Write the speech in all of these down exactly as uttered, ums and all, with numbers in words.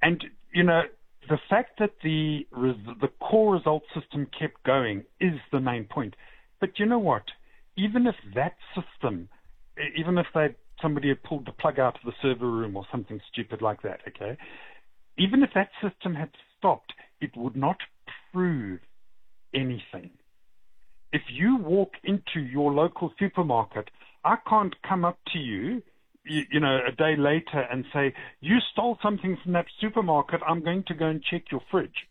and, you know, the fact that the res- the core result system kept going is the main point. But you know what? Even if that system, even if they somebody had pulled the plug out of the server room or something stupid like that, okay, even if that system had stopped, it would not prove anything. If you walk into your local supermarket, I can't come up to you, you, you know, a day later and say, you stole something from that supermarket, I'm going to go and check your fridge.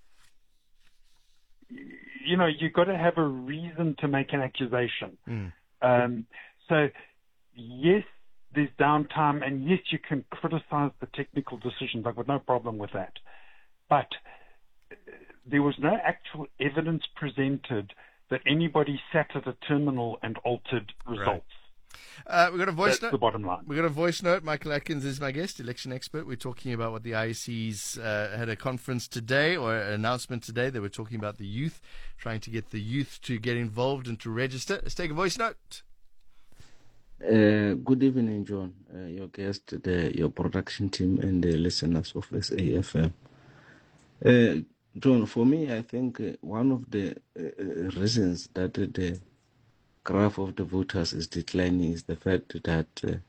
You know, you've got to have a reason to make an accusation. Mm. Um, so, yes, there's downtime, and yes, you can criticize the technical decisions. I've got no problem with that. But there was no actual evidence presented that anybody sat at a terminal and altered results. Right. Uh, we've got a voice That's note. the bottom line. We've got a voice note. Michael Atkins is my guest, election expert. We're talking about what the I E C's uh, had a conference today, or an announcement today. They were talking about the youth, trying to get the youth to get involved and to register. Let's take a voice note. Uh, good evening, John, uh, your guest, the, your production team, and the listeners of S A F M. Uh, John, for me, I think uh, one of the uh, reasons that uh, the graph of the voters is declining is the fact that,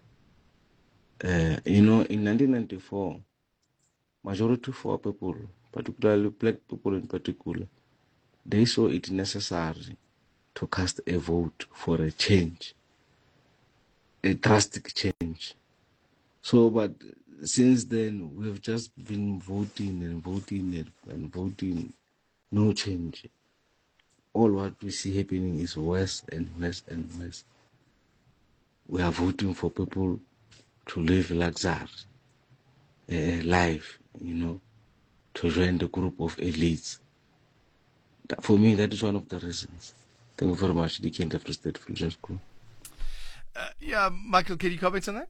uh, uh, you know, in nineteen ninety-four, majority of our people, particularly black people in particular, they saw it necessary to cast a vote for a change, a drastic change. So, but since then, we've just been voting and voting and, and voting, no change. All what we see happening is worse and worse and worse. We are voting for people to live luxury uh, life, you know, to join the group of elites. That, for me, that is one of the reasons. Thank you very much, D K and the Free State Fusion School. Uh, yeah, Michael, can you comment on that?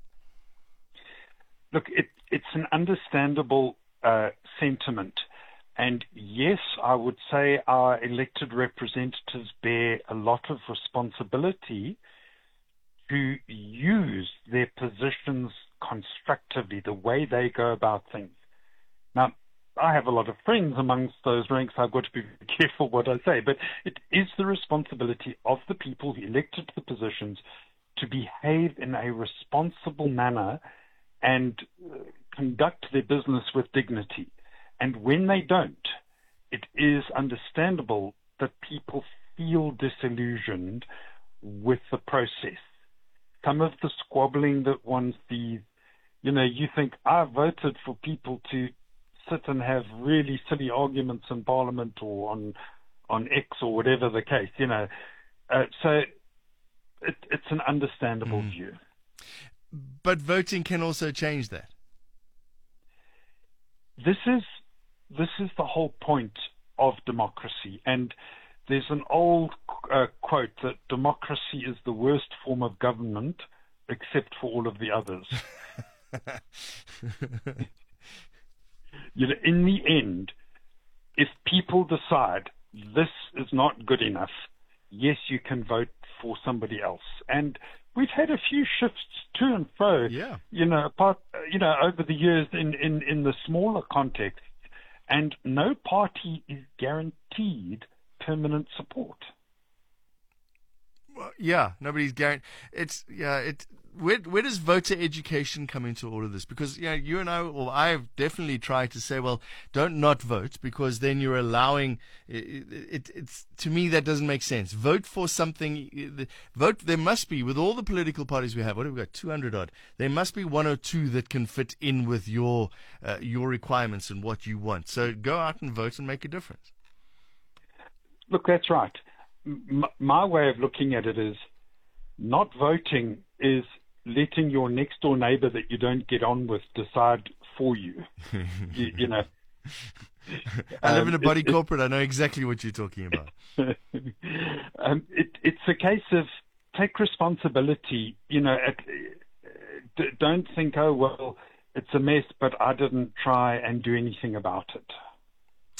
Look, it, it's an understandable uh, sentiment. And yes, I would say our elected representatives bear a lot of responsibility to use their positions constructively, the way they go about things. Now, I have a lot of friends amongst those ranks. I've got to be careful what I say, but it is the responsibility of the people who elected the positions to behave in a responsible manner and uh, conduct their business with dignity. And when they don't, it is understandable that people feel disillusioned with the process. Some of the squabbling that one sees, you know, you think, I voted for people to sit and have really silly arguments in Parliament or on on X or whatever the case, you know. Uh, so it, it's an understandable mm. view. But voting can also change that. This is this is the whole point of democracy. And there's an old uh, quote that democracy is the worst form of government except for all of the others. You know, in the end, if people decide this is not good enough, yes, you can vote for somebody else. And we've had a few shifts to and fro, yeah. you know, apart, you know, over the years in, in, in the smaller context, and no party is guaranteed permanent support. Well, yeah, nobody's guaranteed. It's yeah. It where where does voter education come into all of this? Because you know, you and I, or I have definitely tried to say, well, don't not vote because then you're allowing. It, it, it's to me that doesn't make sense. Vote for something. Vote. There must be with all the political parties we have. What have we got? Two hundred odd. There must be one or two that can fit in with your uh, your requirements and what you want. So go out and vote and make a difference. Look, that's right. M- my way of looking at it is not voting is letting your next door neighbor that you don't get on with decide for you. you, you know. I live um, in a body it, corporate. It, I know exactly what you're talking about. um, it, it's a case of take responsibility. You know, at, uh, don't think, oh, well, it's a mess, but I didn't try and do anything about it.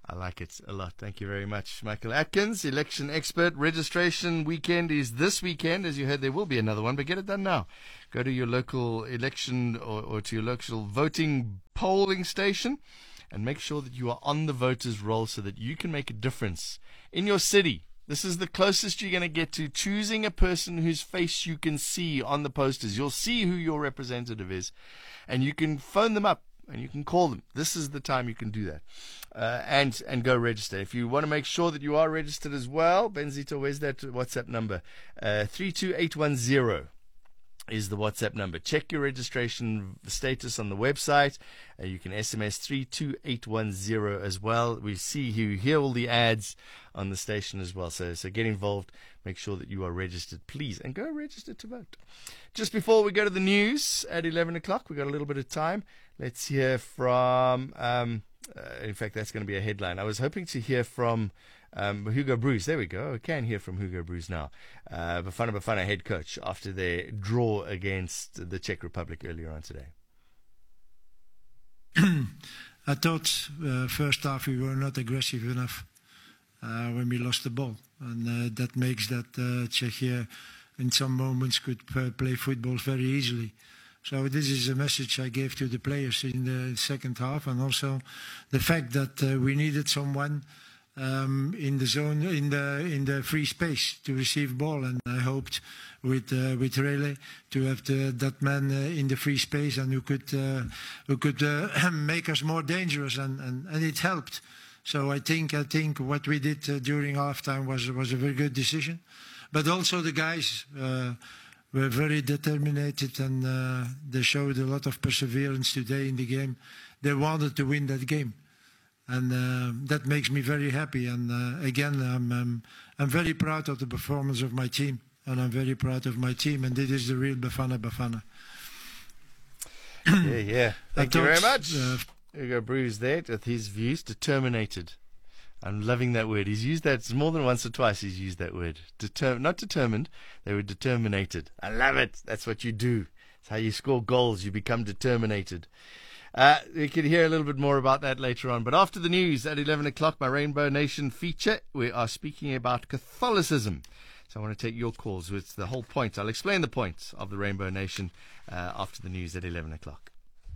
I like it a lot. Thank you very much, Michael Atkins, election expert. Registration weekend is this weekend. As you heard, there will be another one, but get it done now. Go to your local election or, or to your local voting polling station and make sure that you are on the voters' roll so that you can make a difference in your city. This is the closest you're going to get to choosing a person whose face you can see on the posters. You'll see who your representative is, and you can phone them up and you can call them. This is the time you can do that. Uh, and and go register. If you want to make sure that you are registered as well, Benzito, where's that WhatsApp number? Uh, three two eight one zero is the WhatsApp number. Check your registration status on the website. Uh, you can S M S three two eight one zero as well. We see you hear all the ads on the station as well. So, so get involved. Make sure that you are registered, please, and go register to vote. Just before we go to the news at eleven o'clock, we've got a little bit of time. Let's hear from... Um, Uh, in fact, that's going to be a headline. I was hoping to hear from um, Hugo Broos. There we go. I can hear from Hugo Broos now. Uh, Bafana Bafana head coach after their draw against the Czech Republic earlier on today. I thought uh, first half we were not aggressive enough uh, when we lost the ball. And uh, that makes that uh, Czechia in some moments could p- play football very easily. So this is a message I gave to the players in the second half, and also the fact that uh, we needed someone um, in the zone, in the in the free space to receive ball, and I hoped with uh, with Rele to have the, that man uh, in the free space and who could uh, who could uh, make us more dangerous, and, and, and it helped. So I think I think what we did uh, during halftime was was a very good decision, but also the guys. Uh, were very determined, and uh, they showed a lot of perseverance today in the game. They wanted to win that game, and uh, that makes me very happy. And uh, again, I'm, I'm I'm very proud of the performance of my team, and I'm very proud of my team. And this is the real Bafana Bafana. Yeah, yeah. Thank you very much. Uh, Hugo Broos there with his views, determinated. I'm loving that word. He's used that more than once or twice. He's used that word. Deter- not determined. They were determinated. I love it. That's what you do. It's how you score goals. You become determinated. Uh, we can hear a little bit more about that later on. But after the news at eleven o'clock, my Rainbow Nation feature, we are speaking about Catholicism. So I want to take your calls. It's the whole point. I'll explain the point of the Rainbow Nation uh, after the news at eleven o'clock.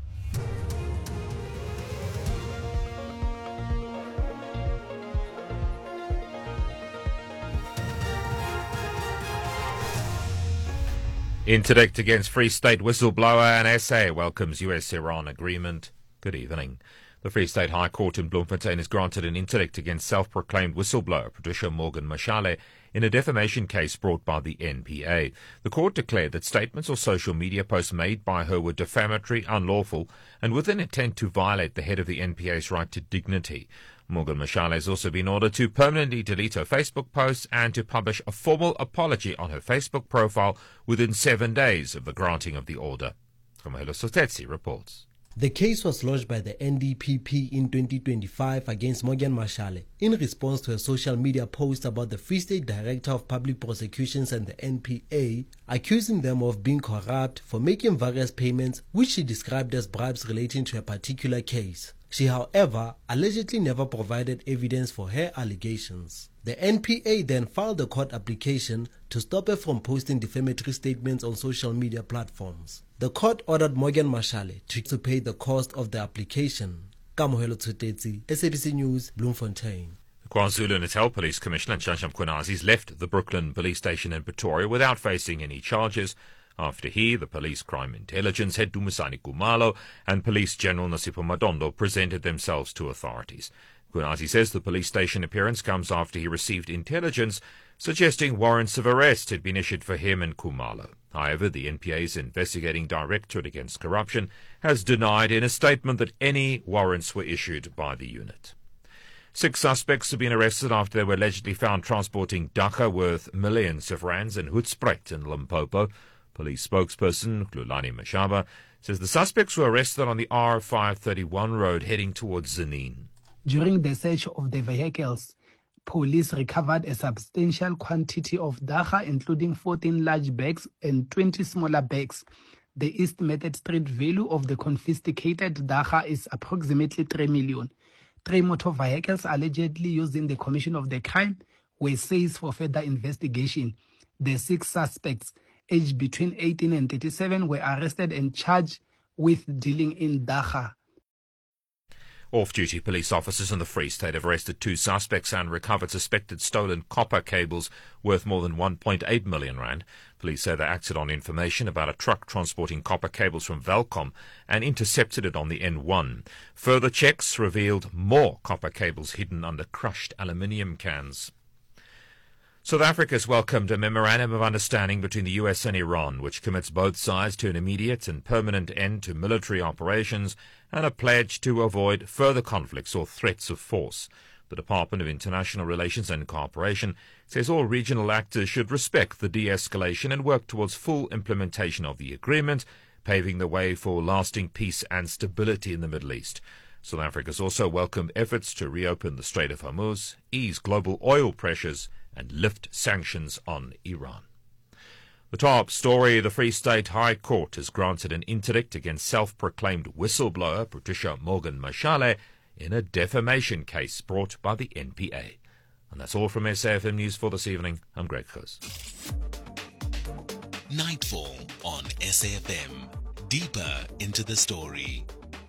Interdict against Free State whistleblower and S A welcomes U S-Iran agreement. Good evening. The Free State High Court in Bloemfontein has granted an interdict against self-proclaimed whistleblower Patricia Morgan Mashale in a defamation case brought by the N P A. The court declared that statements or social media posts made by her were defamatory, unlawful, and with an intent to violate the head of the N P A's right to dignity. Morgan Mashale has also been ordered to permanently delete her Facebook posts and to publish a formal apology on her Facebook profile within seven days of the granting of the order. Kamohelo Sotetsi reports. The case was lodged by the N D P P in twenty twenty-five against Morgan Mashale in response to a social media post about the Free State Director of Public Prosecutions and the N P A, accusing them of being corrupt for making various payments which she described as bribes relating to a particular case. She, however, allegedly never provided evidence for her allegations. The N P A then filed a court application to stop her from posting defamatory statements on social media platforms. The court ordered Morgan Mashale to pay the cost of the application. Kamohelo Tsotetsi, S A B C News, Bloemfontein. KwaZulu-Natal Police Commissioner Nshasha Mkhwanazi left the Brooklyn police station in Pretoria without facing any charges after he, the Police Crime Intelligence head Dumisani Kumalo, and Police General Nasipho Madondo presented themselves to authorities. Mkhwanazi says the police station appearance comes after he received intelligence suggesting warrants of arrest had been issued for him and Kumalo. However, the N P A's investigating Directorate Against Corruption has denied in a statement that any warrants were issued by the unit. Six suspects have been arrested after they were allegedly found transporting dagga worth millions of rands in Hoedspruit in Limpopo. Police spokesperson Glulani Mashaba says the suspects were arrested on the R five thirty-one road heading towards Zanin. During the search of the vehicles, police recovered a substantial quantity of dagga, including fourteen large bags and twenty smaller bags. The estimated street value of the confiscated dagga is approximately three million. Three motor vehicles allegedly used in the commission of the crime were seized for further investigation. The six suspects, aged between eighteen and thirty-seven, were arrested and charged with dealing in Dagga. Off-duty police officers in the Free State have arrested two suspects and recovered suspected stolen copper cables worth more than one point eight million rand. Police say they acted on information about a truck transporting copper cables from Velcom and intercepted it on the N one. Further checks revealed more copper cables hidden under crushed aluminium cans. South Africa has welcomed a memorandum of understanding between the U S and Iran, which commits both sides to an immediate and permanent end to military operations and a pledge to avoid further conflicts or threats of force. The Department of International Relations and Cooperation says all regional actors should respect the de-escalation and work towards full implementation of the agreement, paving the way for lasting peace and stability in the Middle East. South Africa has also welcomed efforts to reopen the Strait of Hormuz, ease global oil pressures, and lift sanctions on Iran. The top story, the Free State High Court has granted an interdict against self-proclaimed whistleblower Patricia Morgan Mashale in a defamation case brought by the N P A. And that's all from S A F M News for this evening. I'm Greg Coase. Nightfall on S A F M. Deeper into the story.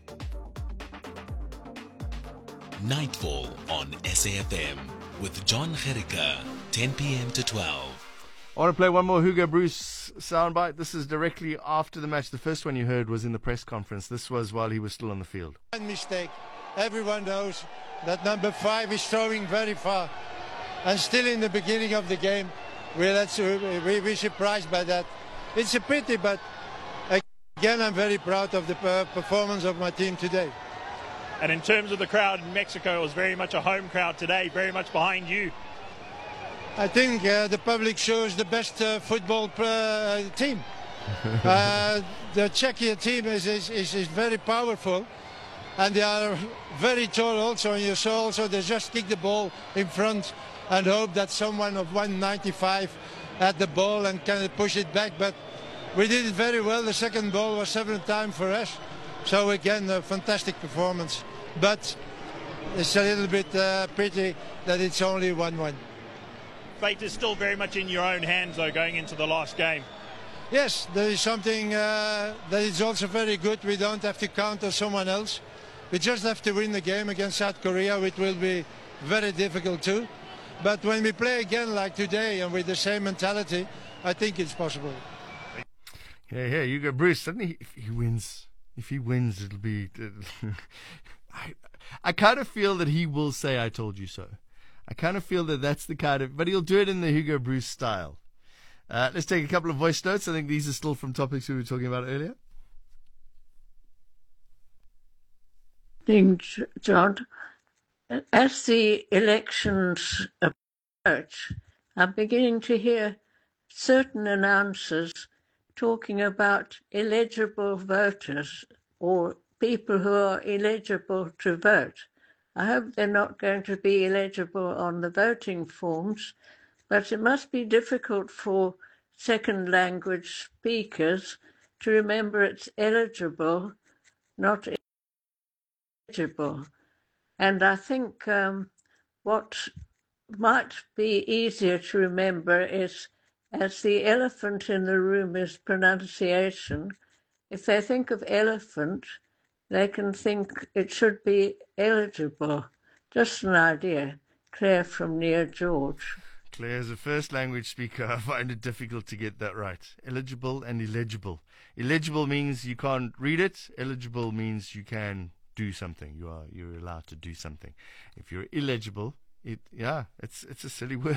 Nightfall on S A F M with John Gericke, ten p.m. to twelve. I want to play one more Hugo Broos soundbite. This is directly after the match. The first one you heard was in the press conference. This was while he was still on the field. One mistake. Everyone knows that number five is throwing very far. And still in the beginning of the game, we're, we, we're surprised by that. It's a pity, but again, I'm very proud of the performance of my team today. And in terms of the crowd in Mexico, it was very much a home crowd today, very much behind you. I think uh, the public shows the best uh, football uh, team. uh, the Czechia team is, is, is, is very powerful, and they are very tall also. And you saw also they just kick the ball in front and hope that someone of one ninety-five had the ball and can push it back. But we did it very well. The second ball was seven times for us. So again, a fantastic performance. But it's a little bit uh, pity that it's only one one. Fate is still very much in your own hands, though, going into the last game. Yes, there is something uh, that is also very good. We don't have to count on someone else. We just have to win the game against South Korea, which will be very difficult too. But when we play again like today and with the same mentality, I think it's possible. Yeah, yeah, Hugo Broos. Suddenly, if he wins, if he wins, it'll be. I, I kind of feel that he will say, "I told you so." I kind of feel that that's the kind of, but he'll do it in the Hugo Broos style. Uh, let's take a couple of voice notes. I think these are still from topics we were talking about earlier. John, as the elections approach, I'm beginning to hear certain announcers talking about illegible voters or people who are illegible to vote. I hope they're not going to be illegible on the voting forms, but it must be difficult for second language speakers to remember it's eligible, not eligible. And I think um, what might be easier to remember is, as the elephant in the room is pronunciation, if they think of elephant, they can think it should be eligible. Just an idea. Claire from near George. Claire, as a first language speaker, I find it difficult to get that right. Eligible and illegible. Illegible means you can't read it. Eligible means you can do something. You are you're allowed to do something. If you're illegible, it yeah, it's it's a silly word.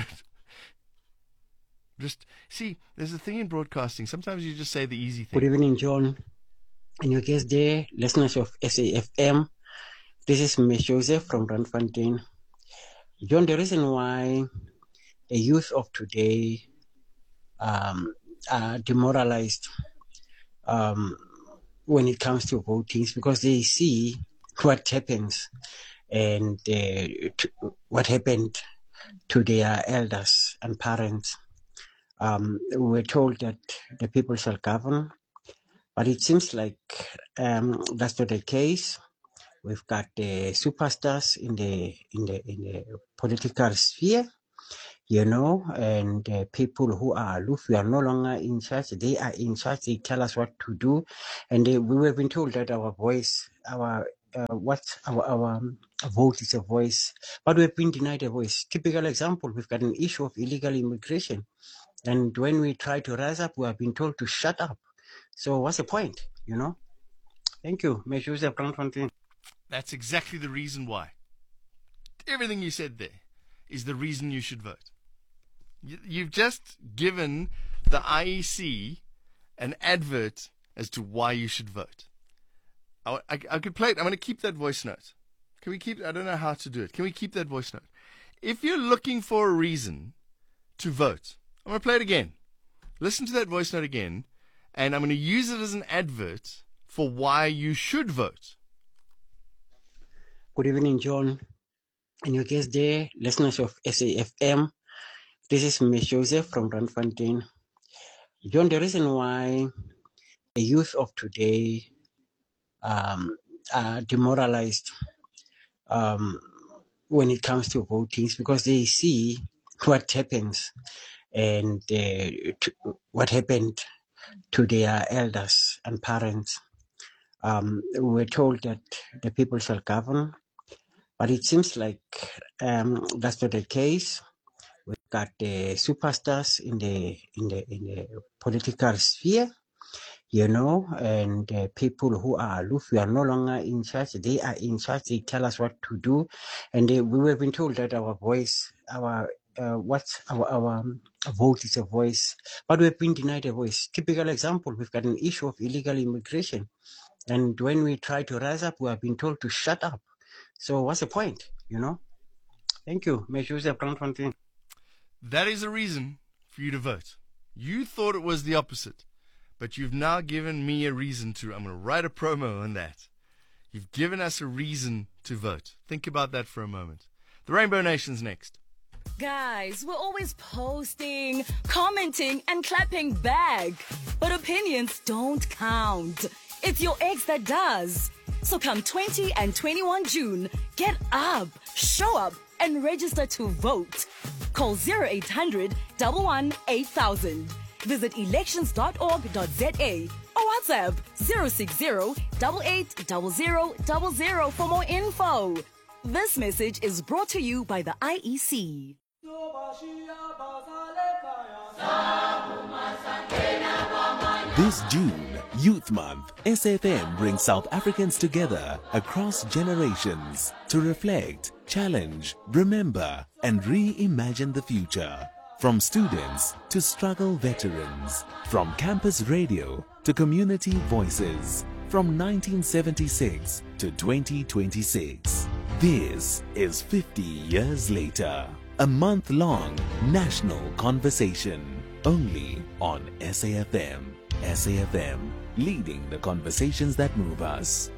Just see, there's a thing in broadcasting. Sometimes you just say the easy thing. Good evening, John. And your guest there, listeners of S A F M. This is Miss Joseph from Randfontein. John, the reason why the youth of today um, are demoralized um, when it comes to voting is because they see what happens and uh, to, what happened to their elders and parents. Um, we were told that the people shall govern, but it seems like um, that's not the case. We've got uh, superstars in the in the in the political sphere, you know, and uh, people who are aloof. We are no longer in charge. They are in charge. They tell us what to do, and they, we have been told that our voice, our uh, what our our um, vote is a voice, but we have been denied a voice. Typical example: we've got an issue of illegal immigration, and when we try to rise up, we have been told to shut up. So what's the point, you know? Thank you, Meshuza Brandfontein. That's exactly the reason why. Everything you said there is the reason you should vote. You've just given the I E C an advert as to why you should vote. I, I, I could play it. I'm going to keep that voice note. Can we keep? I don't know how to do it. Can we keep that voice note? If you're looking for a reason to vote, I'm going to play it again. Listen to that voice note again, and I'm going to use it as an advert for why you should vote. Good evening, John, and your guest there, listeners of S A F M. This is Miss Joseph from Randfontein. John, the reason why the youth of today um, are demoralized um, when it comes to voting is because they see what happens and uh, to, what happened to their elders and parents. Um, we were told that the people shall govern, but it seems like um, that's not the case. We've got the superstars in the in the in the political sphere, you know, and uh, people who are aloof. We are no longer in charge. They are in charge. They tell us what to do, and they, we have been told that our voice, our uh, what our our um, vote is a voice, but we've been denied a voice. Typical example: we've got an issue of illegal immigration, and when we try to rise up, we have been told to shut up. So what's the point, you know? Thank you, Meshuza Brandfontein. That is a reason for you to vote. You thought it was the opposite, but you've now given me a reason to. I'm going to write a promo on that. You've given us a reason to vote. Think about that for a moment. The Rainbow Nation's next. Guys, we're always posting, commenting, and clapping back. But opinions don't count. It's your ex that does. So come twentieth and twenty-first of June, get up, show up, and register to vote. Call zero eight hundred, one one eight thousand. Visit elections dot org dot z a or WhatsApp zero six zero, eight eight zero zero zero zero for more info. This message is brought to you by the I E C. This June, Youth Month, S A F M brings South Africans together across generations to reflect, challenge, remember, and reimagine the future. From students to struggle veterans, from campus radio to community voices, from nineteen seventy-six to twenty twenty-six. This is fifty years later. A month-long national conversation only on S A F M. S A F M, leading the conversations that move us.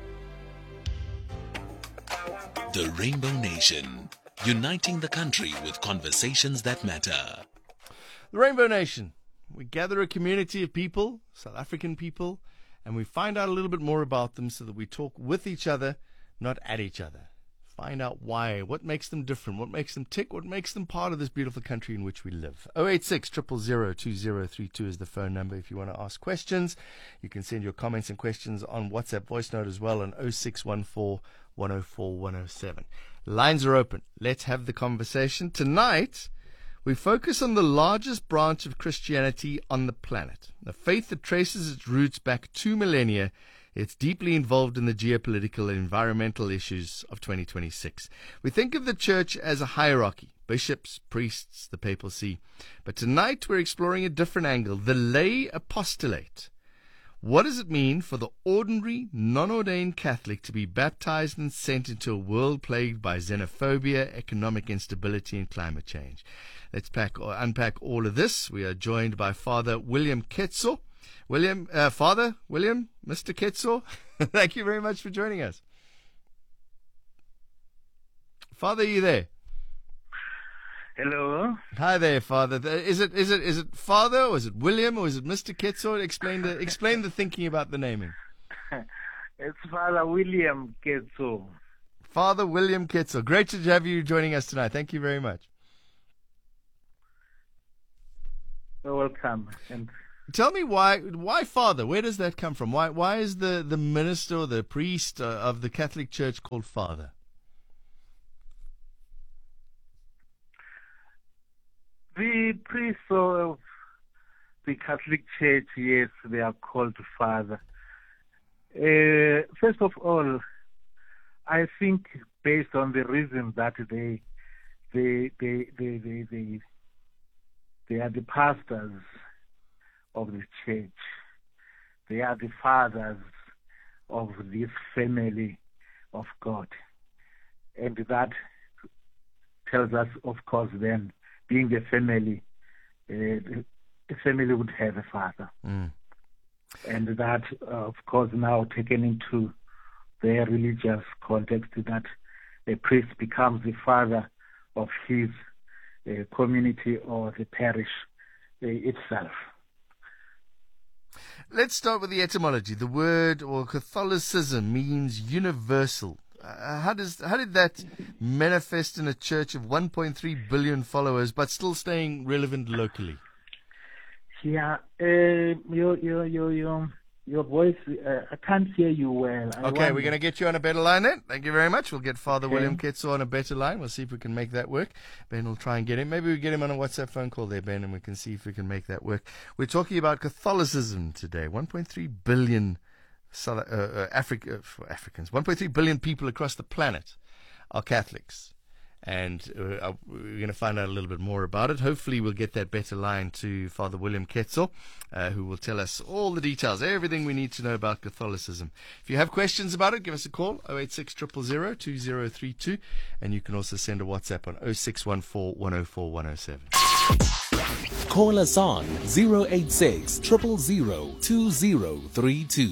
The Rainbow Nation, uniting the country with conversations that matter. The Rainbow Nation. We gather a community of people, South African people, and we find out a little bit more about them so that we talk with each other, not at each other. Find out why, what makes them different, what makes them tick, what makes them part of this beautiful country in which we live. oh eight six, zero zero zero, two zero three two is the phone number if you want to ask questions. You can send your comments and questions on WhatsApp voice note as well on oh six one four, one oh four, one oh seven. Lines are open. Let's have the conversation. Tonight, we focus on the largest branch of Christianity on the planet, a faith that traces its roots back two millennia. It's deeply involved in the geopolitical and environmental issues of twenty twenty-six. We think of the church as a hierarchy, bishops, priests, the papal see. But tonight we're exploring a different angle, the lay apostolate. What does it mean for the ordinary, non-ordained Catholic to be baptized and sent into a world plagued by xenophobia, economic instability, and climate change? Let's pack or unpack all of this. We are joined by Father William Ketso. William, uh, Father William, Mister Ketso, thank you very much for joining us. Father, are you there? Hello. Hi there, Father. Is it is it is it Father or is it William or is it Mister Ketso? Explain the explain the thinking about the naming. It's Father William Ketso. Father William Ketso. Great to have you joining us tonight. Thank you very much. You're welcome. And tell me why, why Father? Where does that come from? Why, why is the, the minister or the priest uh, of the Catholic Church called Father? The priests of the Catholic Church, yes, they are called Father. Uh, first of all, I think based on the reason that they, they, they, they, they, they, they are the pastors of the church. They are the fathers of this family of God. And that tells us, of course, then, being the family, uh, the family would have a father. Mm. And that, uh, of course, now taken into their religious context, that a priest becomes the father of his uh, community or the parish uh, itself. Let's start with the etymology. The word or Catholicism means universal. Uh, how does how did that manifest in a church of one point three billion followers, but still staying relevant locally? Yeah, uh, your your your your your voice, uh, I can't hear you well. I Okay, wonder. we're going to get you on a better line then. Thank you very much. We'll get Father Okay. William Ketso on a better line. We'll see if we can make that work. Ben will try and get him. Maybe we get him on a WhatsApp phone call there, Ben, and we can see if we can make that work. We're talking about Catholicism today. one point three billion South, uh, uh, Africa, for Africans. one point three billion people across the planet are Catholics. And uh, we're going to find out a little bit more about it. Hopefully we'll get that better line to Father William Ketso, uh, who will tell us all the details, everything we need to know about Catholicism. If you have questions about it, give us a call, oh eight six, zero zero zero, two zero three two. And you can also send a WhatsApp on oh six one four, one oh four, one oh seven. Call us on zero eight six, zero zero zero, two zero three two.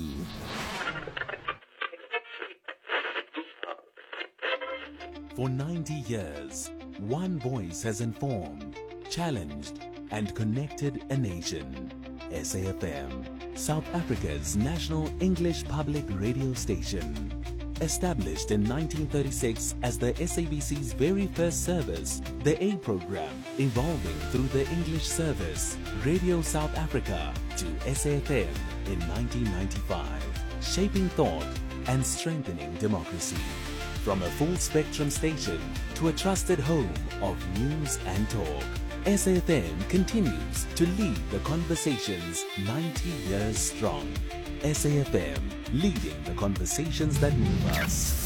For ninety years, one voice has informed, challenged, and connected a nation. S A F M, South Africa's national English public radio station. Established in nineteen thirty-six as the S A B C's very first service, the A program evolving through the English service, Radio South Africa, to S A F M in nineteen ninety-five, shaping thought and strengthening democracy. From a full-spectrum station to a trusted home of news and talk, S A F M continues to lead the conversations ninety years strong. S A F M, leading the conversations that move us.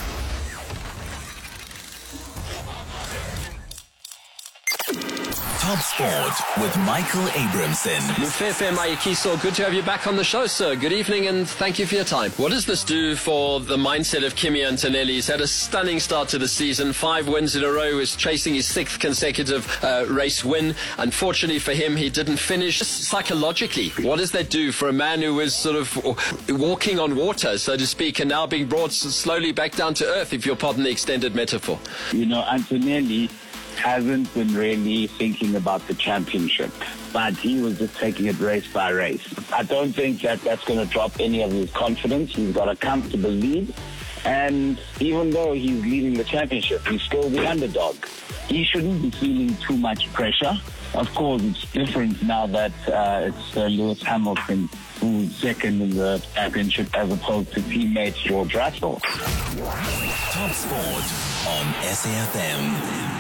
Top Sport with Michael Abramson. Mufefe Mayikiso, good to have you back on the show, sir. Good evening and thank you for your time. What does this do for the mindset of Kimi Antonelli? He's had a stunning start to the season, five wins in a row, is chasing his sixth consecutive uh, race win. Unfortunately for him, he didn't finish. Psychologically, what does that do for a man who was sort of walking on water, so to speak, and now being brought slowly back down to earth, if you'll pardon the extended metaphor? You know, Antonelli hasn't been really thinking about the championship, but he was just taking it race by race. I don't think that that's going to drop any of his confidence. He's got a comfortable lead, and even though he's leading the championship, he's still the underdog. He shouldn't be feeling too much pressure. Of course, it's different now that uh, it's uh, Lewis Hamilton who's second in the championship as opposed to teammate George Russell. Top Sport on S A F M.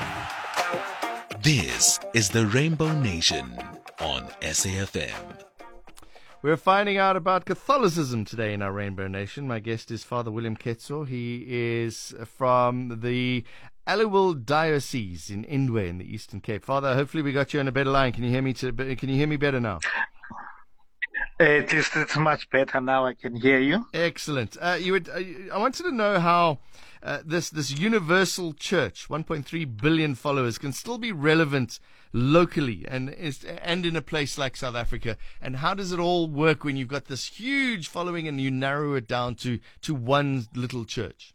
This is the Rainbow Nation on S A F M. We're finding out about Catholicism today in our Rainbow Nation. My guest is Father William Ketso. He is from the Aliwal Diocese in Indwe in the Eastern Cape. Father, hopefully we got you on a better line. Can you hear me? To, can you hear me better now? It is, it's much better now. I can hear you. Excellent. Uh, you would, uh, I wanted to know how uh, this this universal church, one point three billion followers, can still be relevant locally and is, and in a place like South Africa. And how does it all work when you've got this huge following and you narrow it down to, to one little church?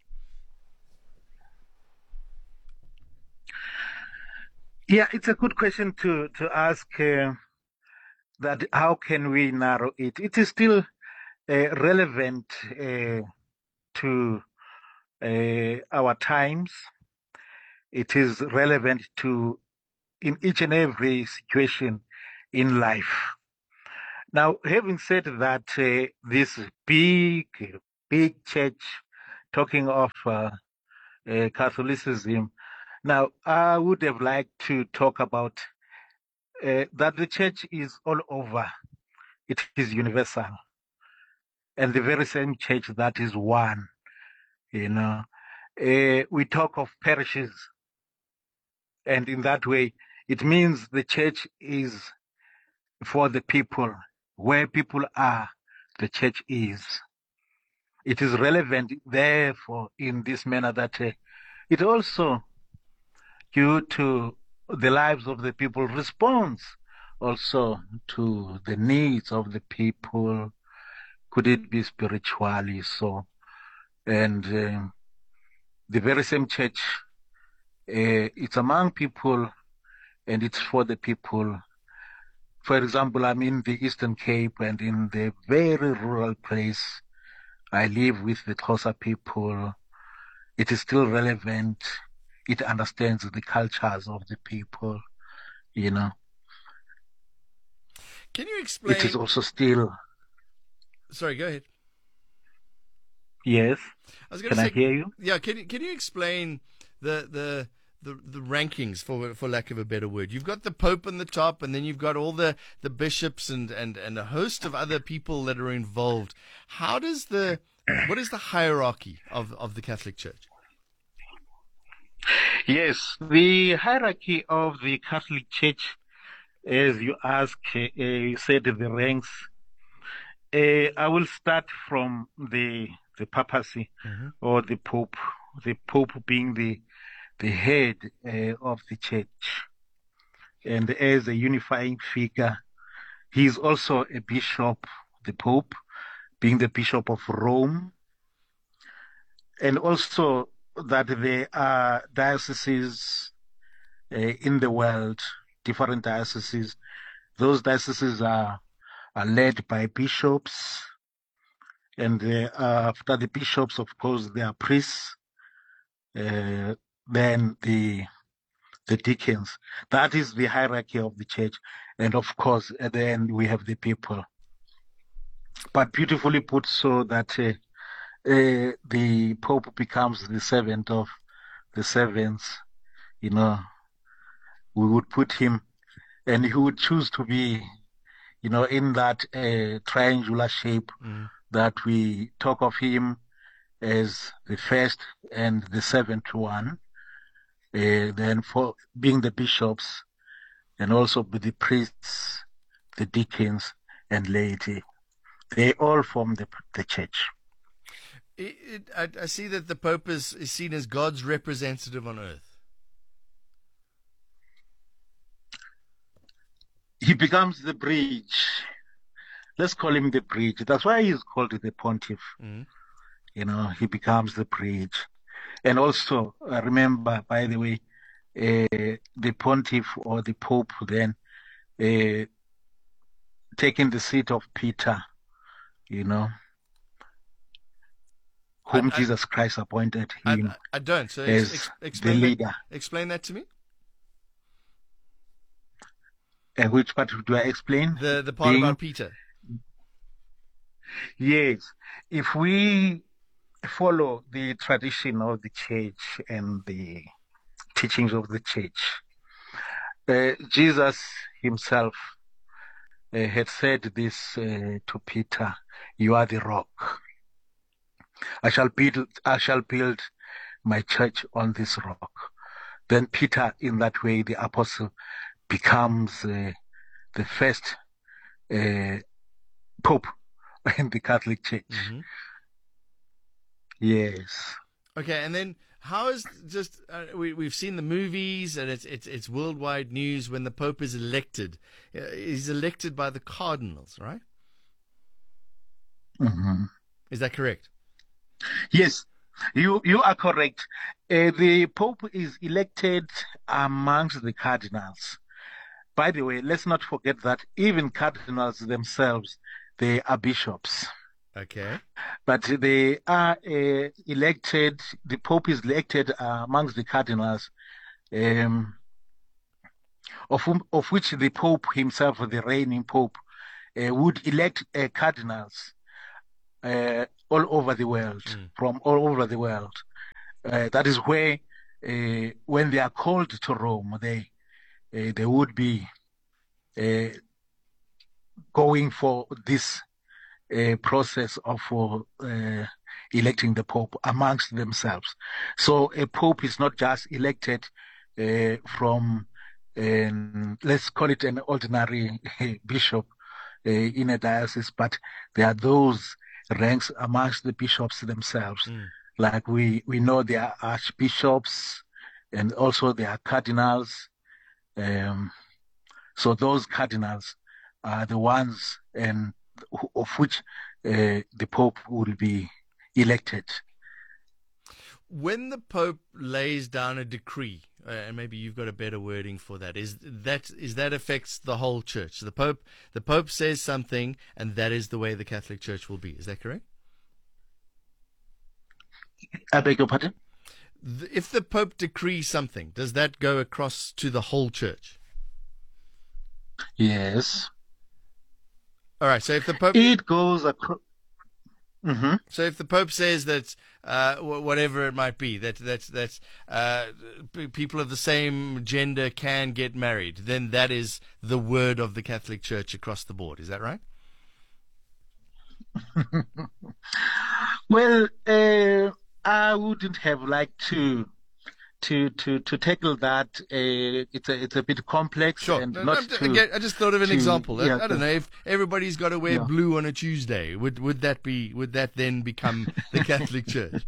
Yeah, it's a good question to, to ask. Uh, that how can we narrow it? It is still uh, relevant uh, to uh, our times. It is relevant to in each and every situation in life. Now, having said that, uh, this big, big church, talking of uh, uh, Catholicism, now I would have liked to talk about uh, that the church is all over. It is universal. And the very same church that is one, you know. Uh, we talk of parishes. And in that way, it means the church is for the people. Where people are, the church is. It is relevant, therefore, in this manner that uh, it also, due to the lives of the people, responds also to the needs of the people. Could it be spiritually so? And uh, the very same church, uh, it's among people and it's for the people. For example, I'm in the Eastern Cape and in the very rural place. I live with the Xhosa people. It is still relevant. It understands the cultures of the people, you know. Can you explain? It is also still. Sorry, go ahead. Yes. I was going can to say, I hear you? Yeah. Can you can you explain the the the the rankings, for for lack of a better word? You've got the Pope on the top, and then you've got all the, the bishops and, and, and a host of other people that are involved. How does the what is the hierarchy of, of the Catholic Church? Yes, the hierarchy of the Catholic Church, as you ask, uh, you said the ranks. Uh, I will start from the the papacy mm-hmm. or the Pope. The Pope being the the head uh, of the church, and as a unifying figure, he is also a bishop. The Pope being the Bishop of Rome, and also that there are dioceses uh, in the world, different dioceses. Those dioceses are are led by bishops, and uh, after the bishops, of course, there are priests. Uh, then the the deacons. That is the hierarchy of the church, and of course, at the end we have the people. But beautifully put, so that uh, uh, the Pope becomes the servant of the servants. You know, we would put him, and he would choose to be, you know, in that uh, triangular shape mm. that we talk of him as the first and the seventh one. Uh, then for being the bishops, and also with the priests, the deacons, and laity, they all form the the church. It, it, I, I see that the Pope is, is seen as God's representative on earth. He becomes the bridge. Let's call him the bridge. That's why he's called the Pontiff. Mm. You know, he becomes the bridge. And also, uh, remember, by the way, uh, the Pontiff or the Pope then uh, taking the seat of Peter, you know, whom I, Jesus I, Christ appointed him I, I don't. So as ex- explain the leader. That, explain that to me. And which part do I explain? The the part Being, about Peter. Yes. If we follow the tradition of the church and the teachings of the church, uh, Jesus himself uh, had said this uh, to Peter: "You are the rock. I shall build. I shall build my church on this rock." Then Peter, in that way, the apostle, becomes uh, the first uh, pope in the Catholic Church. Mm-hmm. Yes. Okay, and then how is just uh, we we've seen the movies and it's it's it's worldwide news when the Pope is elected. Uh, he's elected by the cardinals, right? Mm-hmm. Is that correct? Yes, you you are correct. Uh, the Pope is elected amongst the cardinals. By the way, let's not forget that even cardinals themselves, they are bishops. Okay. But they are uh, elected, the Pope is elected uh, amongst the cardinals, um, of, whom, of which the Pope himself, the reigning Pope, uh, would elect uh, cardinals uh, all over the world, mm. from all over the world. Uh, that is where, uh, when they are called to Rome, they uh, they would be uh, going for this uh, process of uh, electing the Pope amongst themselves. So a Pope is not just elected uh, from, um, let's call it an ordinary bishop uh, in a diocese, but there are those ranks amongst the bishops themselves. Mm. Like we, we know there are archbishops and also there are cardinals. Um, so those cardinals are the ones and of which uh, the Pope will be elected. When the Pope lays down a decree, uh, and maybe you've got a better wording for that, is that is that affects the whole church? The Pope, the Pope says something, and that is the way the Catholic Church will be. Is that correct? I beg your pardon? If the Pope decrees something, does that go across to the whole church? Yes. All right. So if the Pope, it goes across. Mm-hmm. So if the Pope says that uh, whatever it might be, that that that uh, people of the same gender can get married, then that is the word of the Catholic Church across the board. Is that right? Well, uh, I wouldn't have liked to to to to tackle that. Uh, it's a it's a bit complex. Sure. And no, not no, to, again, I just thought of an to, example. yeah, I, I don't know if everybody's got to wear yeah. blue on a Tuesday. Would would that be would that then become the Catholic Church?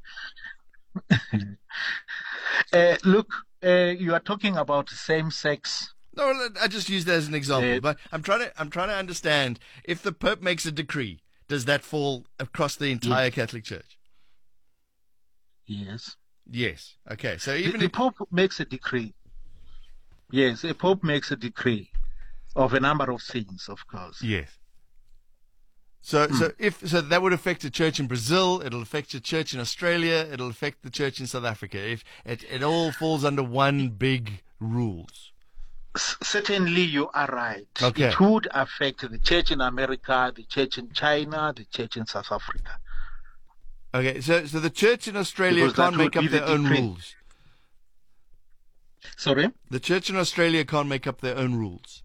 uh, look, uh, you are talking about same-sex. No, I just used that as an example. Uh, but I'm trying to I'm trying to understand, if the Pope makes a decree, does that fall across the entire yes. Catholic Church? Yes. Yes. Okay. So even the, the if... Pope makes a decree. Yes, a Pope makes a decree of a number of things, of course. Yes. So, mm. so if so, that would affect the church in Brazil. It'll affect the church in Australia. It'll affect the church in South Africa. If it, it all falls under one big rules. S- certainly, you are right. Okay. It would affect the church in America, the church in China, the church in South Africa. Okay, so so the church in Australia Because can't make up the their own decree. rules. Sorry? The church in Australia can't make up their own rules.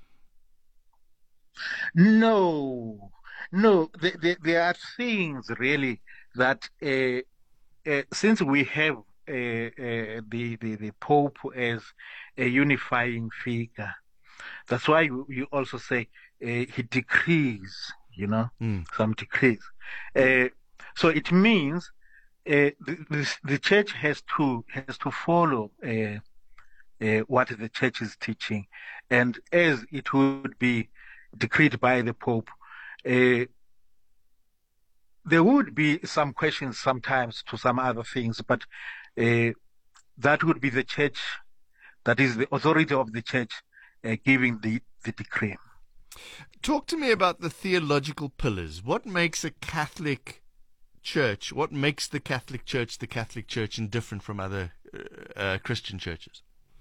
No, no. There, there, there are things really that uh, uh, since we have uh, uh, the, the the Pope as a unifying figure, that's why you, you also say uh, he decrees. You know, mm. some decrees. Uh, So it means uh, the, the, the church has to has to follow uh, uh, what the church is teaching, and as it would be decreed by the Pope, uh, there would be some questions sometimes to some other things, but uh, that would be the church, that is the authority of the church, uh, giving the, the decree. Talk to me about the theological pillars. What makes a Catholic Church, what makes the Catholic Church the Catholic Church and different from other uh, uh, Christian churches?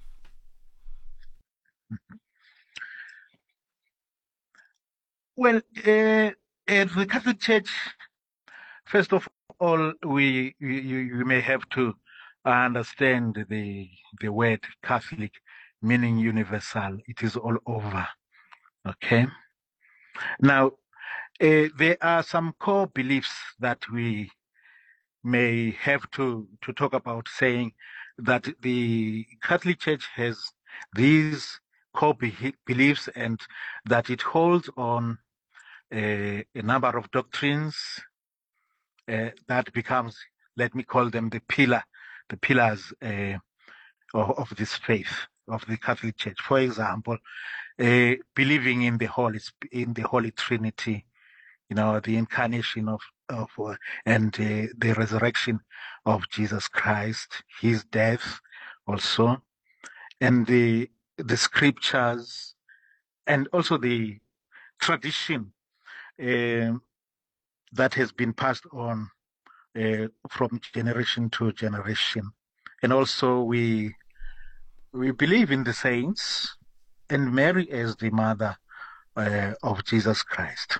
Well, uh, at the Catholic Church, first of all, we you, you may have to understand the the word Catholic, meaning universal. It is all over. Okay. Now, Uh, there are some core beliefs that we may have to, to talk about, saying that the Catholic Church has these core be- beliefs and that it holds on uh, a number of doctrines uh, that becomes, let me call them the pillar, the pillars uh, of, of this faith of the Catholic Church. For example, uh, believing in the Holy in the Holy Trinity. You know, the incarnation of, of uh, and uh, the resurrection of Jesus Christ, his death also, and the the scriptures, and also the tradition uh, that has been passed on uh, from generation to generation. And also we we believe in the saints and Mary as the mother uh, of Jesus Christ.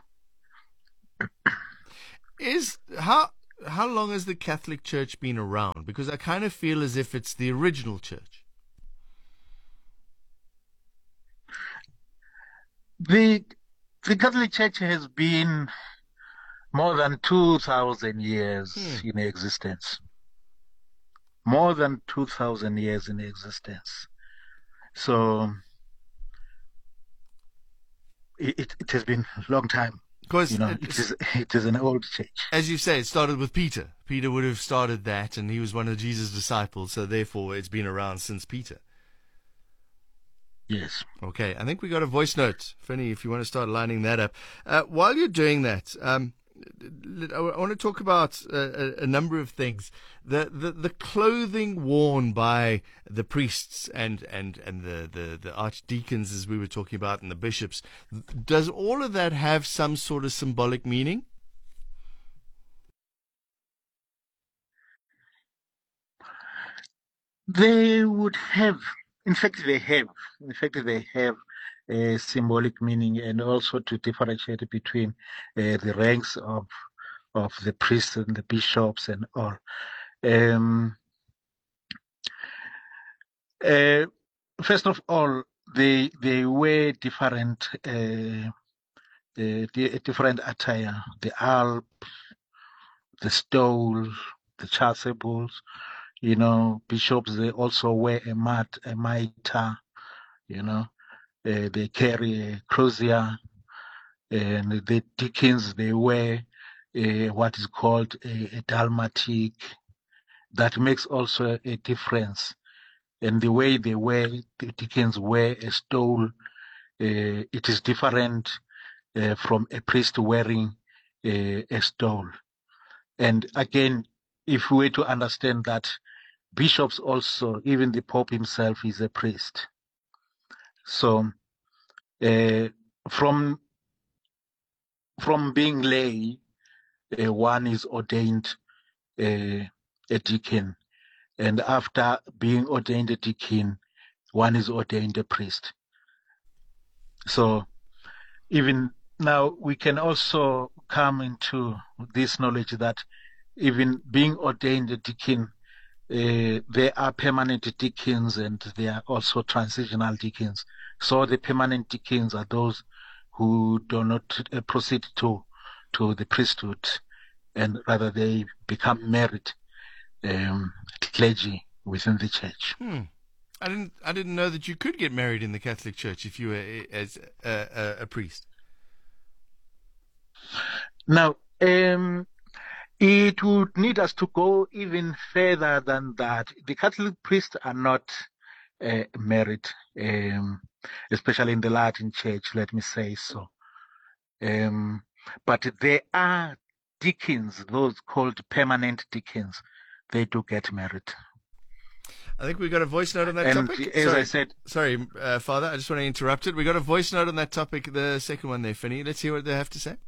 Is how how long has the Catholic Church been around? Because I kind of feel as if it's the original church. The the Catholic Church has been more than two thousand years hmm. in existence. More than two thousand years in existence. So it, it has been a long time. Because you know, it is it is an old church. As you say, it started with Peter. Peter would have started that, and he was one of Jesus' disciples, so therefore it's been around since Peter. Yes. Okay, I think we got a voice note. Finney, if you want to start lining that up. Uh, while you're doing that, um, I want to talk about a, a number of things. The, the the clothing worn by the priests and, and, and the, the, the archdeacons, as we were talking about, and the bishops, does all of that have some sort of symbolic meaning? They would have, in fact, they have, in fact, they have a symbolic meaning, and also to differentiate between uh, the ranks of of the priests and the bishops and all. Um, uh, first of all, they they wear different uh, uh, different attire: the alb, the stole, the chasubles. You know, bishops, they also wear a mat, a mitre. You know, uh, they carry a crozier, and the deacons, they wear Uh, what is called a, a dalmatic. That makes also a difference. And the way they wear, the deacons wear a stole, uh, it is different uh, from a priest wearing uh, a stole. And again, if we were to understand that bishops also, even the Pope himself is a priest. So uh, from from being lay, Uh, one is ordained uh, a deacon, and after being ordained a deacon, one is ordained a priest. So even now we can also come into this knowledge that even being ordained a deacon, uh, there are permanent deacons and there are also transitional deacons. So the permanent deacons are those who do not uh, proceed to to the priesthood, and rather they become married um, clergy within the church. Hmm. I didn't. I didn't know that you could get married in the Catholic Church if you were as a, a, a priest. Now, um, it would need us to go even further than that. The Catholic priests are not uh, married, um, especially in the Latin Church. Let me say so. Um, But there are deacons, those called permanent deacons. They do get married. I think we got a voice note on that and topic. As sorry, I said, sorry, uh, Father, I just want to interrupt it. We got a voice note on that topic, the second one there, Finney. Let's hear what they have to say.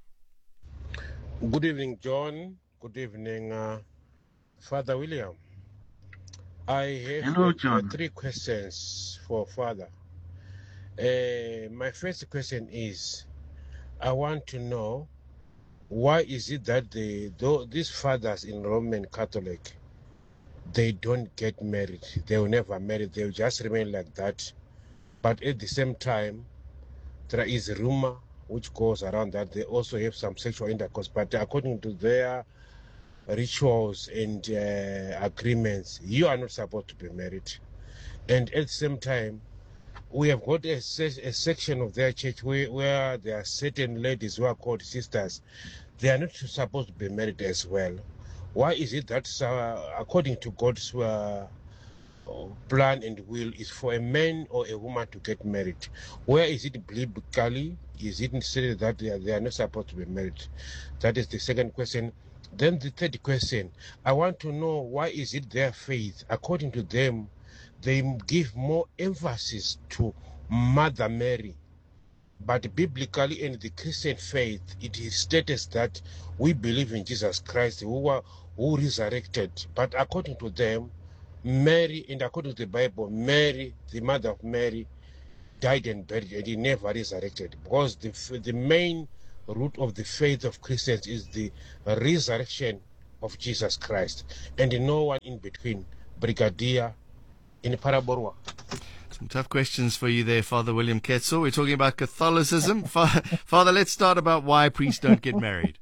Good evening, John. Good evening, uh, Father William. I have Hello, uh, John. three questions for Father. Uh, my first question is, I want to know, why is it that the though these fathers in Roman Catholic, they don't get married? They will never marry. They will just remain like that. But at the same time, there is a rumor which goes around that they also have some sexual intercourse. But according to their rituals and uh, agreements, you are not supposed to be married. And at the same time, we have got a, se- a section of their church where, where there are certain ladies who are called sisters. They are not supposed to be married as well. Why is it that, uh, according to God's uh, plan and will, is for a man or a woman to get married? Where is it biblically? Is it stated that they are, they are not supposed to be married? That is the second question. Then the third question, I want to know, why is it their faith, according to them, they give more emphasis to Mother Mary But biblically in the Christian faith, it is stated that we believe in Jesus Christ who, were, who resurrected. But according to them, Mary, and according to the Bible, Mary, the mother of Mary, died and buried, and he never resurrected. Because the, the main root of the faith of Christians is the resurrection of Jesus Christ, and no one in between. Brigadier in Paraborwa. Some tough questions for you there, Father William Ketzel. We're talking about Catholicism. Father, let's start about why priests don't get married.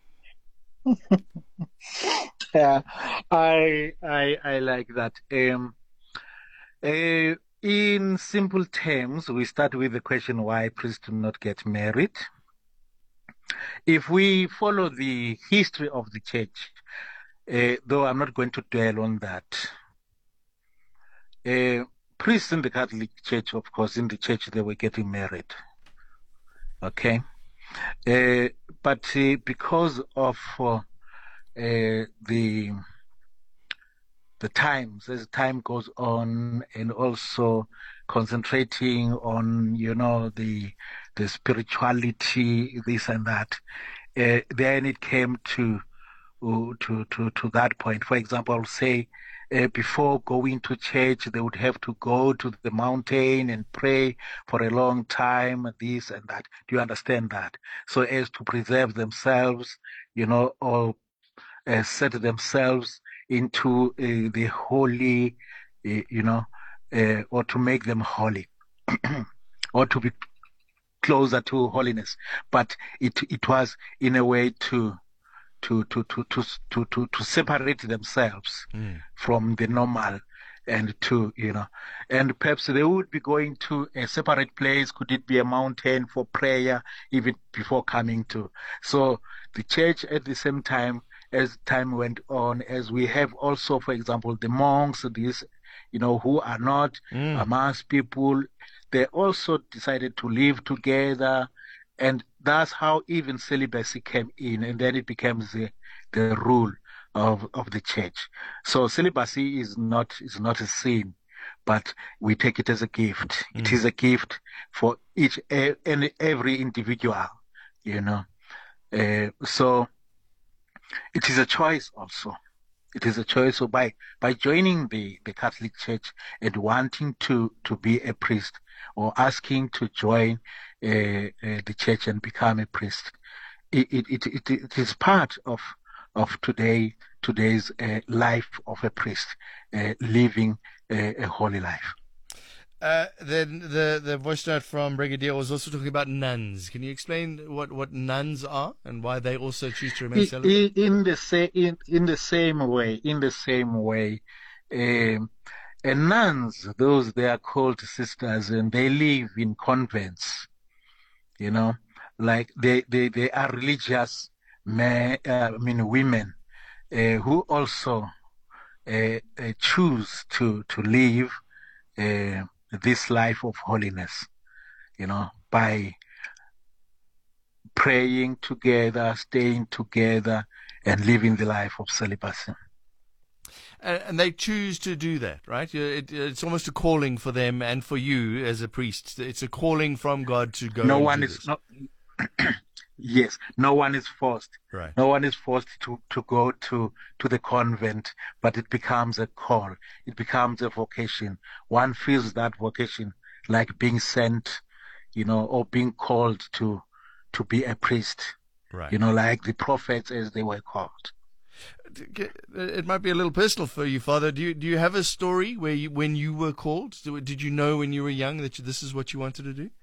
Yeah, I I I like that. Um, uh, in simple terms, we start with the question why priests do not get married. If we follow the history of the church, uh, though I'm not going to dwell on that, uh, priests in the Catholic Church, of course, in the church they were getting married. Okay, uh, but uh, because of uh, Uh, the the times, as time goes on, and also concentrating on, you know, the the spirituality, this and that, uh, then it came to to to to that point. For example, I'll say uh, before going to church, they would have to go to the mountain and pray for a long time, this and that. Do you understand that? So as to preserve themselves, you know, or Uh, set themselves into uh, the holy, uh, you know, uh, or to make them holy, or to be closer to holiness. But it it was in a way to to to to to to to, to separate themselves mm. from the normal, and to, you know, and perhaps they would be going to a separate place. Could it be a mountain for prayer, even before coming to? So the church at the same time, as time went on, as we have also, for example, the monks, these, you know, who are not mm. amongst people, they also decided to live together, and that's how even celibacy came in, and then it becomes the, the rule of, of the church. So celibacy is not is not a sin, but we take it as a gift. Mm. It is a gift for each and every individual, you know. Uh, so. It is a choice also. It is a choice. So by, by joining the, the Catholic Church and wanting to, to be a priest, or asking to join uh, uh, the church and become a priest, it, it, it, it, it is part of, of today, today's uh, life of a priest, uh, living uh, a holy life. Uh, then the, the voice note from Brigadier was also talking about nuns. Can you explain what, what nuns are and why they also choose to remain celibate? In, in the same in, in the same way, in the same way, um, and nuns, those they are called sisters, and they live in convents. You know, like they they, they are religious men, uh, I mean women, uh, who also uh, uh, choose to to live Uh, this life of holiness, you know, by praying together, staying together, and living the life of celibacy. And, and they choose to do that, right? It, it's almost a calling for them and for you as a priest. It's a calling from God to go. No one is not. Yes, no one is forced. Right. No one is forced to, to go to, to the convent, but it becomes a call. It becomes a vocation. One feels that vocation like being sent, you know, or being called to to be a priest. Right. You know, like the prophets as they were called. It might be a little personal for you, Father. Do you do you have a story where you, when you were called, did you know when you were young that this is what you wanted to do?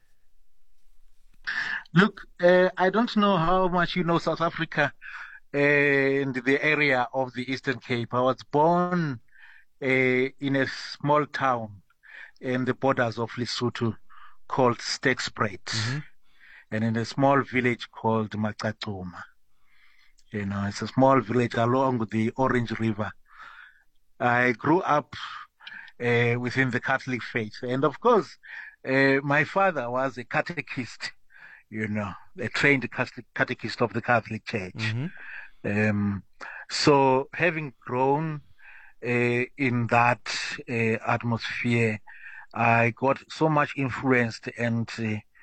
Look, uh, I don't know how much you know South Africa and the area of the Eastern Cape. I was born uh, in a small town in the borders of Lesotho called Sterkspruit, mm-hmm. and in a small village called Macacuma. You know, it's a small village along the Orange River. I grew up uh, within the Catholic faith, and of course, uh, my father was a catechist. You know, a trained catechist of the Catholic Church. Mm-hmm. Um, so having grown uh, in that uh, atmosphere, I got so much influenced and uh,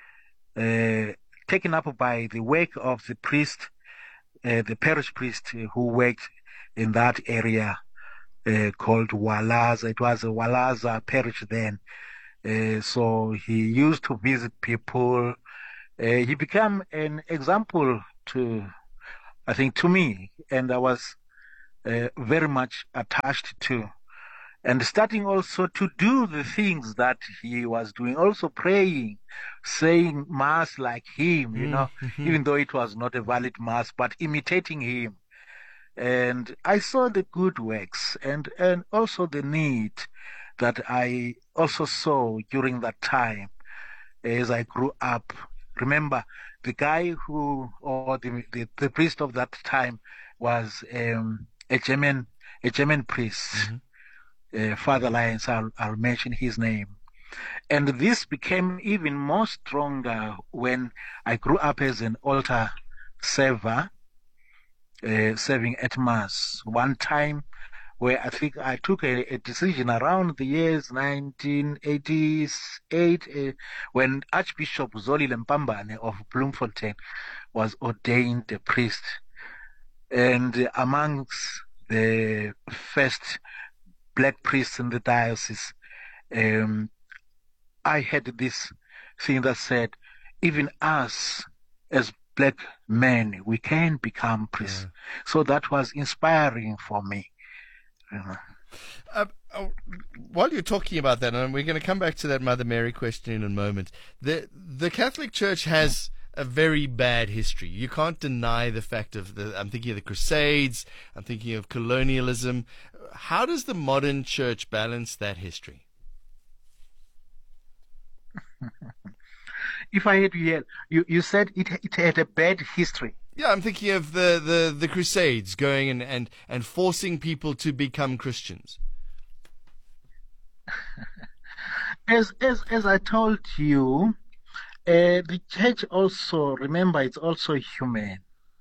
uh, taken up by the work of the priest, uh, the parish priest who worked in that area uh, called Walaza. It was a Walaza parish then. Uh, so he used to visit people. Uh, he became an example to, I think, to me, and I was uh, very much attached to. And starting also to do the things that he was doing, also praying, saying mass like him, you know, Mm-hmm. even though it was not a valid mass, but imitating him. And I saw the good works and, and also the need that I also saw during that time as I grew up. Remember, the guy who, or the, the, the priest of that time was um, a German, a German priest. Mm-hmm. Uh, Father Lyons, I'll, I'll mention his name. And this became even more stronger when I grew up as an altar server, uh, serving at Mass. One time where I think I took a, a decision around the years nineteen eighty-eight, uh, when Archbishop Zolile Mpambane of Bloemfontein was ordained a priest. And amongst the first black priests in the diocese, um, I had this thing that said, even us as black men, we can become priests. Yeah. So that was inspiring for me. You know. Uh, oh, while you're talking about that, and we're going to come back to that Mother Mary question in a moment, the the Catholic Church has a very bad history. You can't deny the fact of the, I'm thinking of the Crusades, I'm thinking of colonialism. How does the modern church balance that history? If I had you, you, you said it, it had a bad history. Yeah, I'm thinking of the, the, the Crusades going and, and, and forcing people to become Christians. As, as, as I told you, Uh, the church also, remember, it's also human.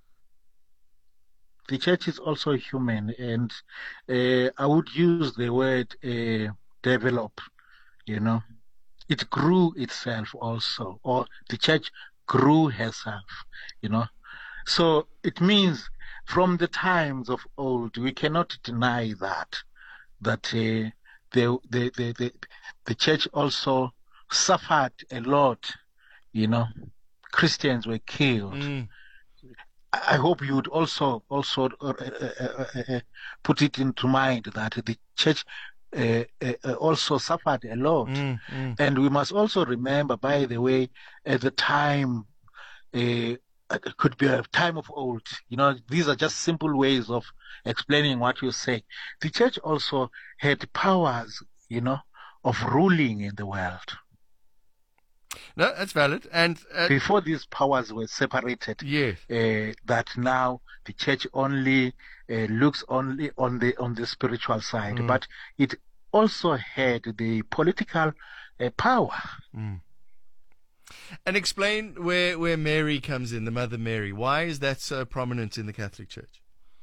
The church is also human, and uh, I would use the word uh, develop, you know. It grew itself also, or the church grew herself, you know. So it means from the times of old, we cannot deny that, that uh, the, the, the, the, the church also suffered a lot. You know, Christians were killed. Mm. I hope you would also also uh, uh, uh, uh, put it into mind that the church uh, uh, also suffered a lot. Mm, mm. And we must also remember, by the way, at the time, uh, it could be a time of old. You know, these are just simple ways of explaining what you say. The church also had powers, you know, of ruling in the world. No, that's valid. And uh, before these powers were separated, yes. uh, that now the church only uh, looks only on the on the spiritual side, mm. but it also had the political uh, power. Mm. And explain where where Mary comes in, the Mother Mary. Why is that so prominent in the Catholic Church?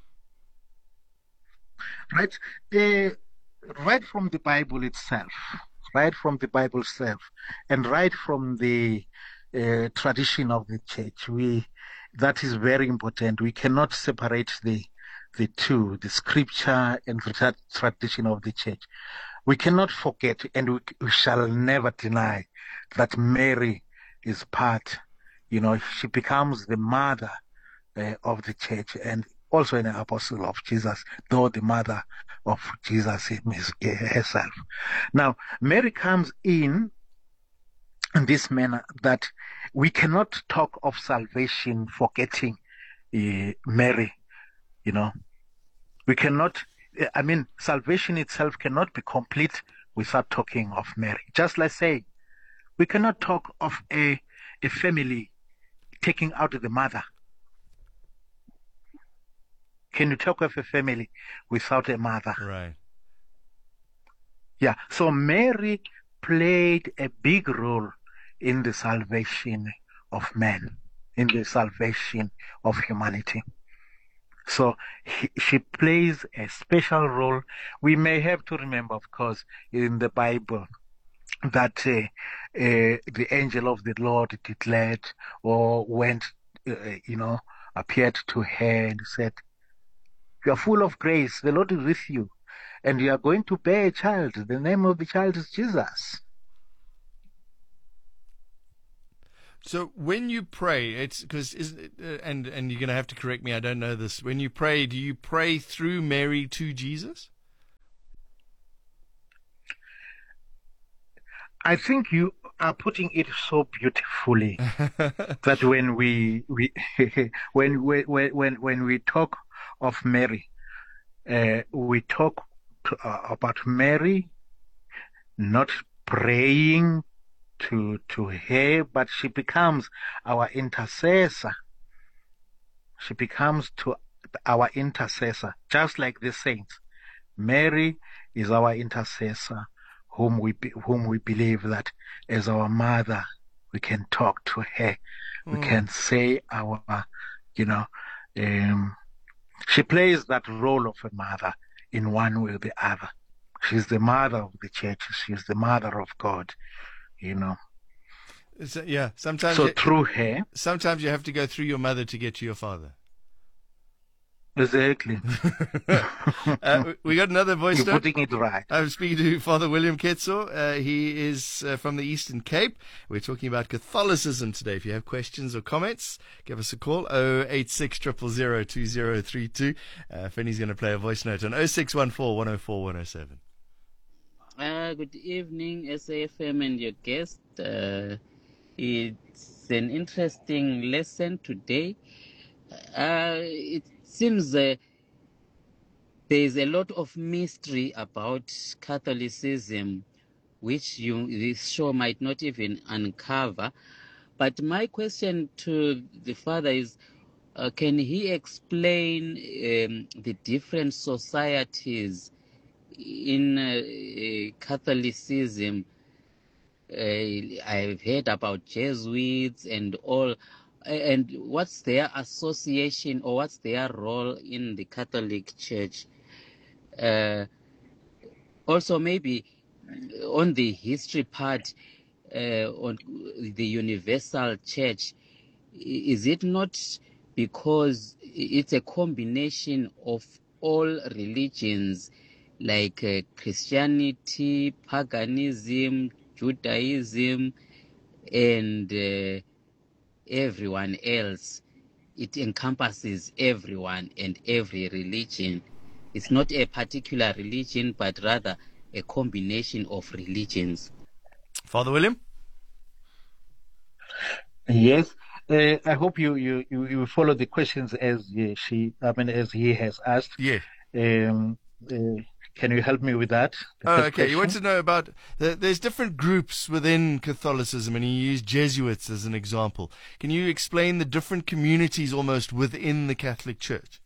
Right, uh, right from the Bible itself. Right from the Bible itself, and right from the uh, tradition of the church, we that is very important. We cannot separate the the two, the scripture and the tra- tradition of the church. We cannot forget, and we, we shall never deny that Mary is part. You know, she becomes the mother uh, of the church, and also an apostle of Jesus, though the mother of Jesus herself. Now, Mary comes in in this manner that we cannot talk of salvation forgetting uh, Mary, you know. We cannot, I mean, salvation itself cannot be complete without talking of Mary. Just like say, we cannot talk of a, a family taking out the mother. Can you talk of a family without a mother? Right. Yeah. So Mary played a big role in the salvation of man, in the salvation of humanity. So he, she plays a special role. We may have to remember, of course, in the Bible, that uh, uh, the angel of the Lord declared or went, uh, you know, appeared to her and said, "You are full of grace, the Lord is with you, and you are going to bear a child. The name of the child is Jesus." So when you pray, it's because, uh, and and you're going to have to correct me, I don't know this. When you pray, do you pray through Mary to Jesus? I think you are putting it so beautifully that when we we when when when when we talk of Mary, uh, we talk to, uh, about Mary not praying to to her, but she becomes our intercessor. She becomes to our intercessor, just like the saints. Mary is our intercessor, whom we whom we believe that as our mother, we can talk to her. Mm. We can say our, you know, um, she plays that role of a mother in one way or the other. She's the mother of the church. She's the mother of God. You know. So, yeah, sometimes. So you, through her. Sometimes you have to go through your mother to get to your father. Exactly. uh, we got another voice You're note. putting it right. I'm speaking to Father William Ketso. Uh, he is uh, from the Eastern Cape. We're talking about Catholicism today. If you have questions or comments, give us a call, oh eight six, zero zero zero, two zero three two. Uh, Fanny's going to play a voice note on oh six one four, one oh four, one oh seven. Uh, good evening, S A F M and your guest. Uh, it's an interesting lesson today. Uh, it seems uh, there is a lot of mystery about Catholicism, which you, this show might not even uncover. But my question to the father is, uh, can he explain um, the different societies in uh, uh, Catholicism? Uh, I've heard about Jesuits and all. And what's their association or what's their role in the Catholic Church? Uh, also, maybe on the history part, uh, on the Universal Church, is it not because it's a combination of all religions, like uh, Christianity, paganism, Judaism, and uh, everyone else? It encompasses everyone and every religion. It's not a particular religion, but rather a combination of religions. Father William? Yes. Uh, I hope you, you, you, you follow the questions as uh, she, I mean, as he has asked. Yeah. Um, uh, Can you help me with that? Oh, okay. Question? You want to know about, the, there's different groups within Catholicism, and you use Jesuits as an example. Can you explain the different communities almost within the Catholic Church?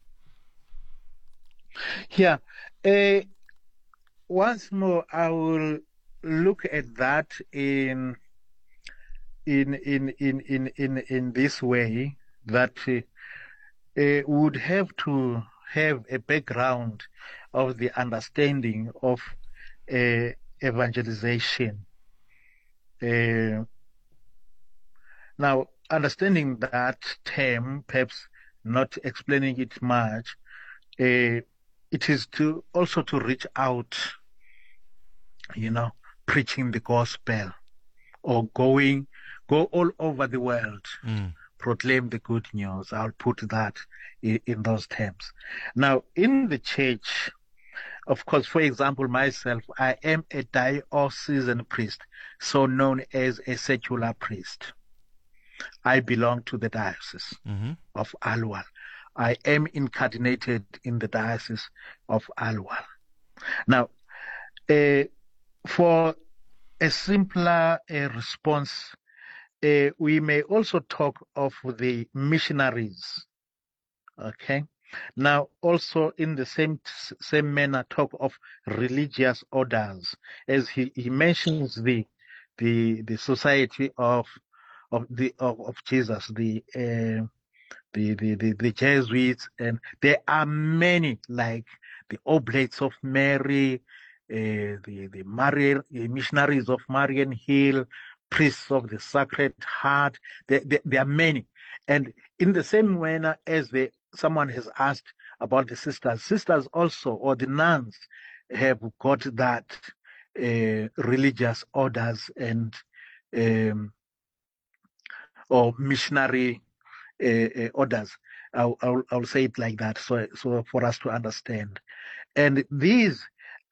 Yeah. Uh, once more, I will look at that in in in in in in, in this way, that uh, uh, would have to have a background of the understanding of uh, evangelization. Uh, now, understanding that term, perhaps not explaining it much, uh, it is to also to reach out, you know, preaching the gospel, or going, go all over the world, mm. proclaim the good news. I'll put that in, in those terms. Now, in the church, of course, for example, myself, I am a diocesan priest, so known as a secular priest. I belong to the diocese mm-hmm. of Alwal. I am incardinated in the diocese of Alwal. Now, uh, for a simpler uh, response, uh, we may also talk of the missionaries. Okay. Now, also in the same same manner, talk of religious orders, as he, he mentions the the the society of of the of, of Jesus, the, uh, the the the the Jesuits, and there are many, like the Oblates of Mary, the the Marian the missionaries of Marian Hill, priests of the Sacred Heart. There, there, there are many, and in the same manner as the someone has asked about the sisters, sisters also, or the nuns, have got that uh, religious orders and um, or missionary uh, uh, orders. I'll, I'll, I'll say it like that, so so for us to understand. And these